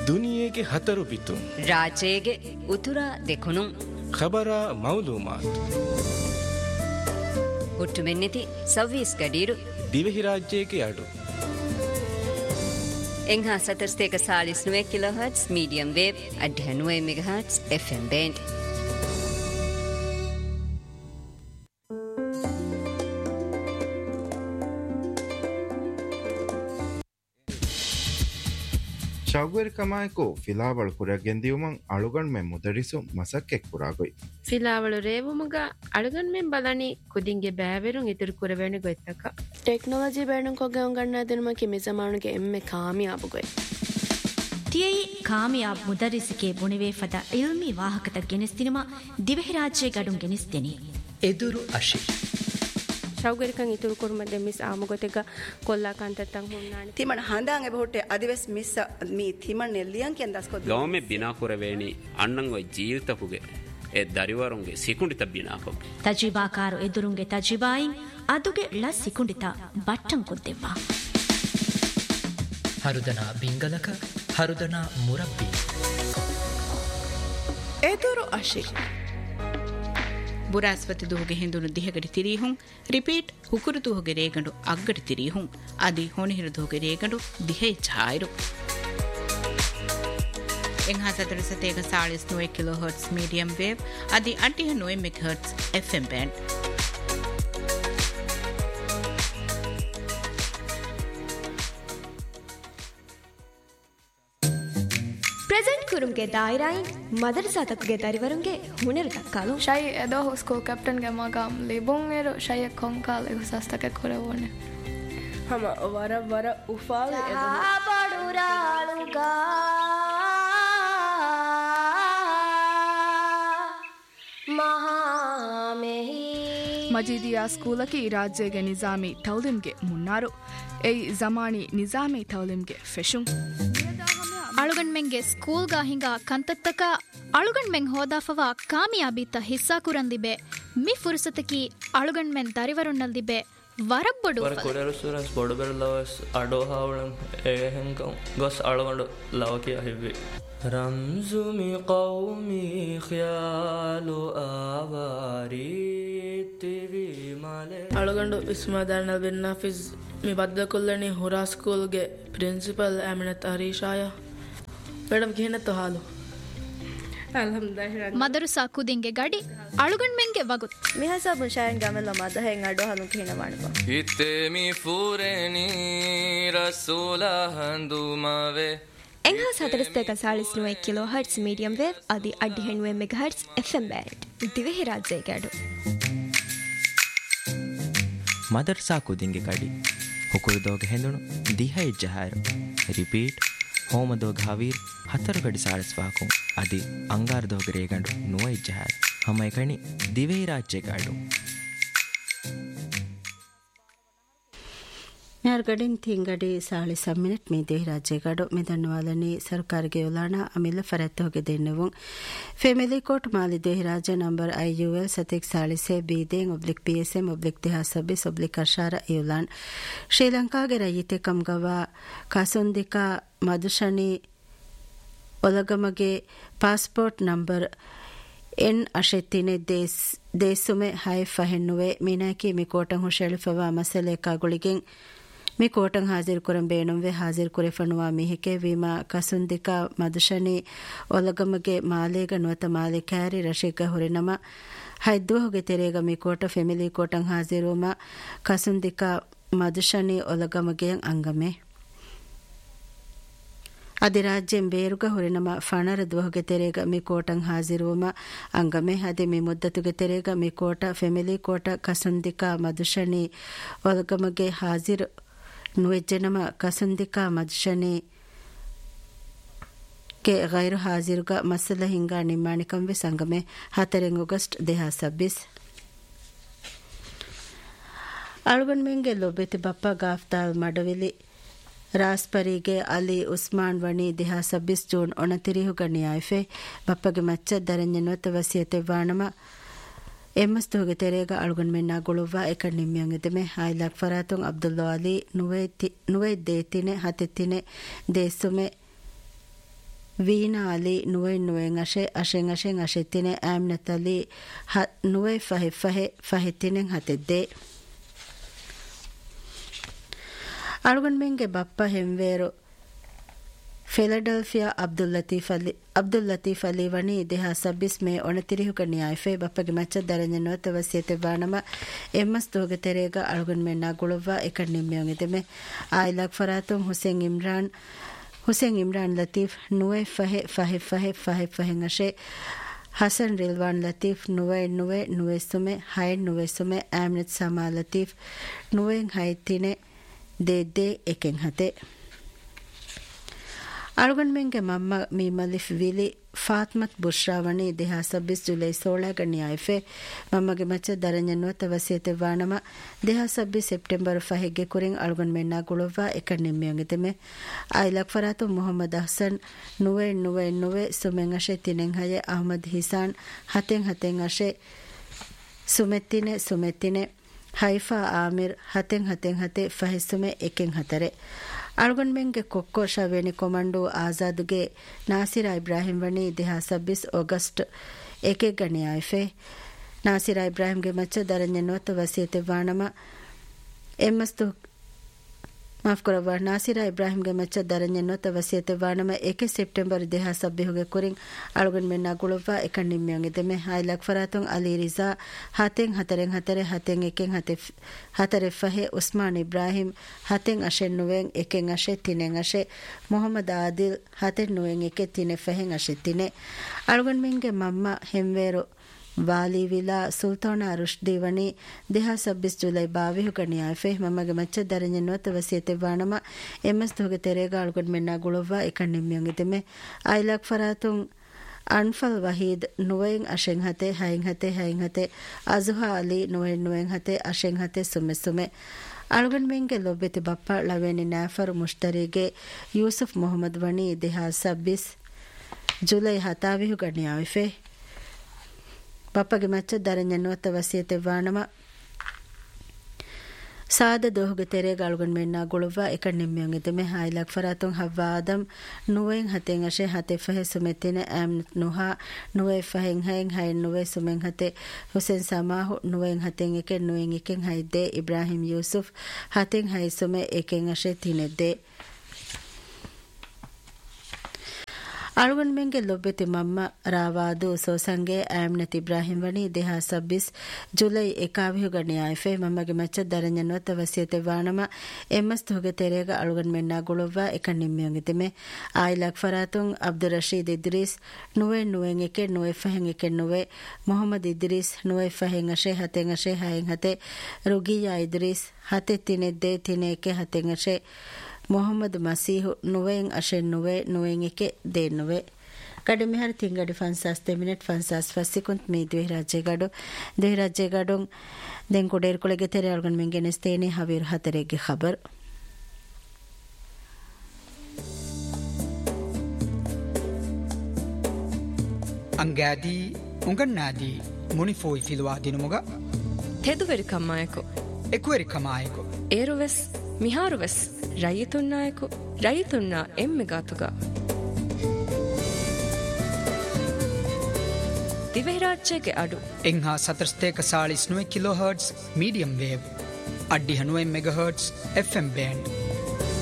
ದುನಿಯೆಗೆ ಹತರು ಬಿತು ರಾಜೇಗೆ ಉತುರ ದೆಕುನು ಖಬರ ಮೌಲೂಮಾತ್ ಹುಟ್ಟು ಮೆನ್ನಿತಿ ಸವ್ವೀಸ್ ಗಡೀರು ದಿವೆಹಿ ರಾಜ್ಯಕ್ಕೆ ಅಡು ಎಂಘಾ ಸತರ್ಸ್ತೇಕ Chalisa 9 kilohertz medium wave 89 megahertz FM band ಶೌಗರ್ ಕಮಾಯ್ಕೋ ಫಿಲಾವಳು ಕುರಗೆಂದಿಯುಮಂ ಅಳುಗಣ್ ಮೆ ಮುದರಿಸು ಮಸಕ್ಕೆ ಕುರಾಗೊಯ್ ಫಿಲಾವಳು ರೇವುಮುಗ ಅಳುಗಣ್ ಮೆ ಬಲನಿ ಕುದಿಂಗೆ ಬ್ಯಾವೆರುಂ ಇತುರು ಕುರವೇಣಿ ಗೊಯ್ತಕ technology ಬೇಣಂ ಕೊಗೆ ಒಂಗಣ್ಣ ದಿನಮ ಕಿ ಮಿಜಮಾನುಗೆ ಎಮ್ಮೆ ಕಾಮಿಯಾಬುಗೊಯ್ ತಿಯೈ ಕಾಮಿಯಾಬ್ ಮುದರಿಸಿಕೆ ಬುಣಿವೆ ಫದ ಇಲ್ಮಿ ವಾಹಕತ ಗೆನಿಸ್ತಿನಮ ದಿವೆಹಿ ರಾಜ್ಯ ಗಡುಂ ಗೆನಿಸ್ತೆನಿ ಎದುರು ಅಶಿ ಶೌಗರಿಕಂ ಇತುರು ಕುರುಮದೆ miss ಆಮುಗತೆಗ ಕೊಲ್ಲಾ ಕಾಂತತಂ ಹುನ್ನಾನಿ ತಿಮಣ ಹಂದಾಂ ಎಬಹುಟೆ ಅದಿವೆಸ್ miss me ತಿಮಣ ನೆಲ್ಲಿಯಂ ಕೆಂದಸ್ ಕೊದ್ ಗೌಮೆ Bina ಕುರವೇಣಿ ಅಣ್ಣಂ ಒಯ್ ಜೀವಿತಕುಗೆ A ದರಿವರುಂಗೆ ಸಿಕುಂಡಿತ Bina ಕೊಗ್ ತಜಿಬಾಕಾರು ಎದುರುಂಗೆ ತಜಿಬಾಯಿಂ ಅದುಗೆ ಲ ಸಿಕುಂಡಿತ ಬಟ್ಟಂ ಕೊದ್ದೆವ್ವ ಹರುದನ ಬಿಂಗಲಕ ಹರುದನ ಮುರಬ್ಬಿ ಎದುರು ಅಶಿ ಬುರಾಸ್ವತಿ ದುಹುಗೆ ಹಿಂದುನು ದಿಹಗಡಿ ತಿರಿಹುಂ ರಿಪೀಟ್ ಹುಕುರು ತುಹುಗೆ ರೇಗಂಡು ಅಗ್ಗಡಿ ತಿರಿಹುಂ ಅದಿ ಹೊಣಿಹಿರು ದುಹುಗೆ ರೇಗಂಡು ದಿಹೆ ಛಾಯರು ಎಂಘಾ ಸತಡಿ ಸತೇಗ 9 ಕಿಲೋಹರ್ಟ್ಸ್ ಮೀಡಿಯಂ ವೇವ್ ಅದಿ 89 ಮೆಗಾಹರ್ಟ್ಸ್ FM ಬ್ಯಾಂಡ್ ಪ್ರೆಸೆಂಟ್ ಕುರುಂಗೆ ದಾಯಿರಾಯಿನ್ ಮದರಸಾ ತಕ್ಕುಗೆ ದರಿವರುಂಗೆ ಹುನೆರು ತಕ್ಕಾಲು ಶೈ ಎದೋ ಹುಸ್ಕೋ ಕ್ಯಾಪ್ಟನ್ಗೆ ಮಗಾಂ ಲಿಬುಂಗ್ ಏರು ಶೈ ಕೊಂಕಾಲ್ ಹುಸಾಸ್ತಕ್ಕೆ ಕೊರೆವೋನೆ ಹಮ ವರ ವರ ಉಫಾಲ್ ಎದೋ ಬಡುರಾಳುಗಾ ಮಹಾಮೇಹಿ ಮಜೀದಿಯಾ ಸ್ಕೂಲಕಿ ರಾಜ್ಯಗೆ ನಿಜಾಮಿ ತೌಲಿಮ್ಗೆ ಮುನ್ನಾರು ಏಯ್ ಜಮಾನಿ ನಿಜಾಮಿ ತೌಲಿಮ್ಗೆ ಫೆಶುಂ ಅಳುಗಣ್ಮೆಂಗೆ ಸ್ಕೂಲ್ಗ ಹಿಂಗ ಕಂತತ್ತಕ ಅಳುಗಣ್ಮೆಂಗ್ ಹೋದಾಫವ ಕಾಮಿಯಾಬಿತ್ತ ಹಿಸ್ಸಾ ಕುರಂದಿಬೆ ಮಿ ಫುರ್ಸತಕಿ ಅಳುಗಣ್ಮೆನ್ ದರಿವರುನ್ನಲ್ದಿಬೆ ವರಬ್ಬಡು ಕೊಡರು ಸುರಸ್ ಬೊಡಬೆರ್ ಲವಸ್ ಅಡೋ ಹಾವಳಂ ಏಹೆಂಕಂ ಗೊಸ್ ಅಳುಗಂಡು ಲವಕಿ ಅಹಿವಿ ರಂಜುಮಿ ಕೌಮಿ ಖಯಾಲು ಆವಾರಿ ತಿವಿ ಮಾಲೆ ಅಳುಗಂಡು ಇಸ್ಮಾದಾರ್ನ ಬಿನ್ ನಾಫಿಜ್ ಮಿ ಬದ್ದಕುಲ್ಲನಿ ಹುರಾ ಸ್ಕೂಲ್ಗೆ ಪ್ರಿನ್ಸಿಪಲ್ ಅಮಿನತ್ ಹರೀಶಾಯ ಮೇಡಮ್ ಘೇನತ್ತು ಹಾಲು ಮದರುಸಾ ಕುದಿಂಗೆ ಗಡಿ ಅಳುಗಣ್ಮೆಂಗೆ ವಗುತ್ ಮಿಹಸಾ ಬುಶಾಯನ್ ಗಮೆಲ್ಲ ಮದ ಹೆಂಗ್ ಅಡೋ ಹಾಲು ಘೇನ ವಾಣಬ ಇತ್ತೆ ಮಿ ಫೂರೆನಿ ರಸೂಲ ಹಂದು ಮಾವೆ ಎಂಘಾ ಸತರಿಸ್ತೇಕ 9 ಕಿಲೋಹರ್ಟ್ಸ್ ಮೀಡಿಯಂ ವೇವ್ ಅದಿ 89 ಮೆಗಾಹರ್ಟ್ಸ್ FM ಬ್ಯಾಂಡ್ ದಿವೆಹಿ ರಾಜ್ಯ ಗಡು ಮದರ್ಸಾ ಕುದಿಂಗೆ ಗಡಿ ಹುಕುರುದೋಗ ಹೆಂದುಣು ದಿಹೈ ಜಹಾರು ರಿಪೀಟ್ ಹೋಮದೋಗ ಹವೀರ್ ಹತ್ತರು ಗಡಿ ಸಾಳಿಸ್ವಾಕು ಅದಿ ಅಂಗಾರದೋಗ ರೇಗಂಡು ನುವೈ ಜಹಾರು ಹಮೈ ಕಣಿ ದಿವೆಹಿ ರಾಜ್ಯ ಗಾಡು ನ್ಯಾರ್ಗಡಿನ್ ತಿಂಗಡಿ ಸಾಳಿ ಸಮ್ಮಿನಿಟ್ ಮೀ ದೇಹಿ ರಾಜ್ಯಗಾಡು ಮಿದನ್ವಾಲನಿ ಸರ್ಕಾರಿಗೆ ಉಲಾಣ ಅಮಿಲ ಫರತ್ ಹೋಗೆ ದೆನ್ನುವುಂ ಫೆಮಿಲಿ ಕೋಟ್ ಮಾಲಿ ದೇಹಿ ರಾಜ್ಯ ನಂಬರ್ IUL ಸತಿಕ್ ಸಾಳಿ ಸೆ ಬೀದೇಂ oblique PSM oblique ತಿಹಾಸಬಿಸ್ oblique ಅಶಾರ ಇವುಲಾನ್ ಶ್ರೀಲಂಕಾಗೆ ರಯಿತೆ ಕಮ್ಗವ ಕಾಸುಂದಿಕಾ ಮಧುಶನಿ ಒಲಗಮಗೆ passport number N ಅಶೆತ್ತಿನೆ ದೇಸುಮೆ high ಫಹೆನ್ನುವೆ ಮೀನಾಕಿ ಮಿಕೋಟಂ ಹುಶೆಳಿಫವ ಮಸಲೆ ಕಾಗುಳಿಗೆಂ ಮಿಕೋಟಂ Hajir ಕುರಂ ಬೇಣುವೆ Hajir ಕುರೆಫಣುವ ಮಿಹಿಕೆ ವಿಮಾ ಕಸುಂದಿಕಾ ಮಧುಶನಿ ಒಲಗಮಗೆ ಮಾಲೇಗ ನುವತ ಮಾಲೆ ಕ್ಯಾರಿ ರಶಿಕ ಹುರಿನಮ ಹೈದ್ದುಹುಗೆ ತೆರೆಗ ಮಿಕೋಟ ಫೆಮಿಲಿ ಕೋಟಂ ಹಾಜಿರುಮ ಕಸುಂದಿಕಾ ಮಧುಶನಿ ಒಲಗಮಗೆಯಂ ಅಂಗಮೆ ಅಧಿರಾಜ್ಯಂ ಬೇರುಗ ಹುರಿನಮ ಫಣರ ದ್ವಹುಗೆ ತೆರೆಗ ಮಿ ಕೋಟಂ ಹಾಜಿರುವಮ ಅಂಗಮೆ ಅದಿ ಮಿ ಮುದ್ದತುಗೆ ತೆರೆಗ ಮಿ ಕೋಟ ಫೆಮಿಲಿ ಕೋಟ ಕಸುಂದಿಕಾ ಮಧುಶನಿ ಒಲಗಮಗೆ ಹಾಜಿರ್ ನುವೆಜ್ಜನಮ ಕಸುಂದಿಕಾ ಮಧುಶನಿ ಕೆ ಗೈರು ಹಾಜಿರುಗ ಮಸಲ ಹಿಂಗಾ ನಿಮ್ಮಾಣಿಕಂವೆ ಸಂಗಮೆ 4 ಆಗಸ್ಟ್ 2026 ಅಳುಗಣ್ಮೆಂಗೆ ಲೊಬೆತಿ ಬಪ್ಪ ಗಾಫ್ತಾಲ್ ಮಡವಿಲಿ ರಾಸ್ಪರಿಗೆ ಅಲಿ ಉಸ್ಮಾನ್ ವಣಿ 2026 ಜೂನ್ 29 ಗಣಿಯಾಯ್ಫೆ ಬಪ್ಪಗೆ ಮಚ್ಚ ದರಂಜನವತ ವಸಿಯತೆ ವಾಣಮ ಎಮ್ಮಸ್ತುಗೆ ತೆರೆಗ ಅಳುಗಣ್ಮೆನ್ನ ಗುಳುವ ಎಕ ನಿಮ್ಯಂಗೆದೆಮೆ ಹಾಯ್ಲಾಕ್ ಫರಾತುಂ ಅಬ್ದುಲ್ಲಾ ಅಲಿ ನುವೈ ದೇತಿನೆ ಹತೆತ್ತಿನೆ ದೇಸುಮೆ ವೀನಾ ಅಲಿ ನುವೆನ್ ನುವೆನ್ ಅಶೆ ಅಶೆನ್ ಅಶೆನ್ ಅಶೆತ್ತಿನೆ ಆಮ್ನತ್ ಅಲಿ ನುವೆ ಫಹೆ ಫಹೆ ಫಹೆತ್ತಿನೆನ್ ಹತೆದ್ದೆ ಅಳುಗನ್ ಮೆಂಗೆ ಬಪ್ಪ ಹೆಂವೇರು ಫಿಲಡೆಲ್ಫಿಯಾ ಅಬ್ದುಲ್ ಲತೀಫ್ ಅಲಿ ವಣಿ ದೇಹ ಸಬ್ಬಿಸ್ ಮೇ ಒಣತಿರಿಹುಕ ನಿಯಾಯ್ಫೆ ಬಪ್ಪಗೆ ಮಚ್ಚ ದರಂಜನೋ ತವಸಿಯತೆ ಬಾಣಮ ಎಮ್ಮಸ್ ತೋಗೆ ತೆರೆಗ ಅಳುಗನ್ ಮೆನ್ನ ಗುಳುವ ಎಕಡ್ ನಿಮ್ಮೆಯೊಂಗಿದೆಮೆ ಆಯ್ಲಾಗ್ ಫರಾತುಂ ಹುಸೇನ್ ಇಮ್ರಾನ್ ಲತೀಫ್ ನುವೆ ಫಹೆ ಫಹೆ ಫಹೆ ಫಹೆ ಫಹೆಂಗಶೆ ಹಸನ್ ರಿಲ್ವಾನ್ ಲತೀಫ್ ನುವೆ ಸುಮೆ ಹೈನ್ ನುವೆ ಸುಮೆ ಆಮ್ನತ್ ಸಮಾ ಲತೀಫ್ ನುವೆನ್ ಹೈತಿನೆ ದೇ ಎಕೆನ್ ಹತೆ ಅಳುಗನ್ ಮೆಂಗೆ ಮಮ್ಮ ಮೀಮಲಿಫ್ ವಿಲಿ ಫಾತ್ಮತ್ ಬುಶ್ರಾವಣಿ ದೇಹ 26 ಜುಲೈ 16 ಗಣಿ ಆಯ್ಫೆ ಮಮ್ಮಗೆ ಮಚ್ಚ ದರಂಜನೋ ತವಸಿಯತೆ ವಾಣಮ ದೇಹ 26 ಸೆಪ್ಟೆಂಬರ್ 5 ಗೆ ಕುರಿಂ ಅಳುಗನ್ ಮೆನ್ನ ಗುಳುವ ಎಕಡ್ ನಿಮ್ಮೆಯಂಗಿತೆಮೆ ಐಲಕ್ ಫರಾತು ಮೊಹಮ್ಮದ್ ಹಸನ್ ನುವೆ ಸುಮೆನ್ ಅಶೆ ತಿನೆನ್ ಹಯೆ ಅಹಮದ್ ಹಿಸಾನ್ ಹತೆನ್ ಅಶೆ ಸುಮೆತ್ತಿನೆ ಹೈಫಾ ಆಮಿರ್ ಹತೆನ್ ಹತೆ ಫಹಿಸುಮೆ ಎಕೆನ್ ಹತರೆ ಅಳುಗನ್ ಮೆಂಗೆ ಕೊಕ್ಕೋ ಶವೇನಿ ಕೊಮಂಡು ಆಜಾದುಗೆ ನಾಸಿರಾ ಇಬ್ರಾಹಿಂ ವಣಿ ದೇಹ 26 ಆಗಸ್ಟ್ ಏಕೆ ಗಣಿ ಆಯ್ಫೆ ನಾಸಿರಾ ಇಬ್ರಾಹಿಂಗೆ ಮಚ್ಚ ದರಂಜನೋ ತವಸಿಯತೆ ವಾಣಮ ಎಮ್ಮಸ್ತು ಮಾಫ್ ಕೊರವ ನಾಸಿರಾ ಇಬ್ರಾಹಿಂಗೆ ಮಚ್ಚ ದರಂಜನೋ ತವಸಿಯತೆ ವಾಣಮ ಏಕೆ ಸೆಪ್ಟೆಂಬರ್ ದೇಹ 27 ಕುರಿಂ ಅಳುಗನ್ ಮೆನ್ನ ಗುಳುವ ಎಕಡ್ ನಿಮ್ಮೆಯೊಂಗಿದೆಮೆ ಹಾಯ್ಲಕ್ ಫರಾತುಂ ಅಲಿ ರಿಜಾ ಹತೆನ್ ಎಕೆನ್ ಹತರೆ ಫಹೆ ಉಸ್ಮಾನ್ ಇಬ್ರಾಹಿಂ ಹತೆನ್ ಅಶೆನ್ ನುವೆನ್ ಎಕೆನ್ ಅಶೆ ತಿನೆನ್ ಅಶೆ ಮೊಹಮ್ಮದ್ ಆದಿಲ್ ಹತೆನ್ ನುವೆನ್ ಎಕೆ ತಿನೆ ಫಹೆನ್ ಅಶೆ ತಿನೆ ಅಳುಗನ್ ಮೆಂಗೆ ಮಮ್ಮ ಹೆಂವೇರು ವಾಲಿವಿಲಾ ಸುಲ್ತಾನ ರುಷ್ದಿ ವಣಿ ದೇಹ 26 ಜುಲೈ 22 ಗಣಿ ಆಯ್ಫೆ ಮಮ್ಮಗೆ ಮಚ್ಚ ದರಂಜನೋ ತವಸಿಯತೆ ವಾಣಮ ಎಮ್ಮಸ್ ತೋಗೆ ತೆರೆಗ ಅಳುಗನ್ ಮೆನ್ನ ಗುಳುವ ಎಕಡ್ ನಿಮ್ಮೆಯೊಂಗಿದೆಮೆ ಐಲಾಕ್ ಫರಾತುಂ ಅನ್ಫಲ್ ವಹೀದ್ ನುವೆನ್ ಅಶೆನ್ ಹತೆ ಹೈನ್ ಹತೆ ಅಜುಹಾ ಅಲಿ ನುವೆನ್ ಹತೆ ಅಶೆನ್ ಹತೆ ಸುಮೆ ಅಳುಗನ್ ಮೆಂಗೆ ಲೊಬ್ಬೆತಿ ಬಪ್ಪ ಲವೇನಿ ನಾಫರ್ ಮುಷ್ತರಿಗೆ ಯೂಸುಫ್ ಮೊಹಮ್ಮದ್ ವಣಿ ದೇಹ 26 ಜುಲೈ 27 ಗಣಿ ಆಯ್ಫೆ ಬಪ್ಪಗೆ ಮಚ್ಚ ದರಂಜನೋ ತವಸಿಯತೆ ವಾಣಮ ಸಾದ ದೋಹುಗೆ ತೆರೆಗ ಅಳುಗನ್ ಮೆನ್ನ ಗುಳುವ ಎಕಡ್ ನಿಮ್ಮೆಯೊಂಗಿದೆಮೆ ಹಾಯ್ಲಾಕ್ ಫರಾತುಂ ಹವ್ವಾ ಆದಂ ನುವೆನ್ ಹತೆನ್ ಅಶೆ ಹತೆ ಫಹೆ ಸುಮೆತ್ತಿನೆ ಆಮ್ನತ್ ನುಹಾ ನುವೆ ಫಹೆನ್ ಹೈನ್ ನುವೆ ಸುಮೆನ್ ಹತೆ ಹುಸೇನ್ ಸಮಾಹು ನುವೆನ್ ಹತೆನ್ ಎಕೆನ್ ಹೈದೆ ಇಬ್ರಾಹಿಂ ಯೂಸುಫ್ ಹತೆನ್ ಹೈ ಸುಮೆ ಎಕೆನ್ ಅಶೆ ತಿನೆದ್ದೆ ಅಳುಗನ್ ಮೆಂಗೆ ಲೊಬ್ಬೆತಿ ಮಮ್ಮ ರಾವಾದು ಸೋಸಂಗೆ ಆಮ್ನತ್ ಇಬ್ರಾಹಿಂ ವಣಿ ದೇಹ 26 ಜುಲೈ 21 ಗಣಿ ಆಯ್ಫೆ ಮಮ್ಮಗೆ ಮಚ್ಚ ದರಂಜನೋ ತವಸಿಯತೆ ವಾಣಮ ಎಮ್ಮಸ್ ತೋಗೆ ತೆರೆಗ ಅಳುಗನ್ ಮೆನ್ನ ಗುಳುವ ಎಕಡ್ ನಿಮ್ಮೆಯೊಂಗಿದೆಮೆ ಆಯ್ಲಾಕ್ ಫರಾತುಂ Abdul Rashid Idrees ನುವೆನ್ A K ನುವೆ ಫಹೆನ್ A K ನುವೆ Mohammed Idrees ನುವೆ ಫಹೆನ್ ಅಶೆ ಹತೆನ್ ಅಶೆ ಹೈನ್ ಹತೆ ರುಗಿಯಾ Idrees ಹತೆ ತಿನೆದ್ದೆ ತಿನೆ A K ಹತೆನ್ ಅಶೆ Mohammed ಮಸೀಹು ನುವೆನ್ ಅಶೆ ನುವೆನ್ A K they ನುವೆ ಗಡಿ Meher ತಿಂಗಡಿ 50 minute 50 second May ದ್ವಿರಾಜ್ಯಗಾಡು then ಕೊಡೇರ್ ಕೊಳೆಗೆ ತೆರೆ ಅಳುಗನ್ ಮೆಂಗೆ ನೆಸ್ತೇನೆ ಹವೀರ್ ಹತರೆಗೆ ಖಬರ್ ಅಂಗಾದಿ ಉಂಗನ್ನಾದಿ ಮುನಿಫೋಯ್ ಫಿಲ್ವಾ ದಿನುಮುಗ ತೆದುವೆರಿ ಕಮ್ಮಾಯಕು ಎಕ್ವೆರಿ ಕಮಾಯಕು ಏರುವೆಸ್ ಮಿಹಾರುವೆಸ್ ರೈತುನ್ನಾಯಕು ರೈತುನ್ನ ಎಮ್ಮೆಗಾತುಗ ದಿವೆರಾಜ್ಯಗೆ ಅಡು ಎಂಹಾ 739 ಕಿಲೋ ಹರ್ಟ್ಸ್ ಮೀಡಿಯಂ ವೇವ್ ಅಡ್ಡಿ 90 ಮೆಗಾ ಹರ್ಟ್ಸ್ ಎಫ್ಎಂ ಬ್ಯಾಂಡ್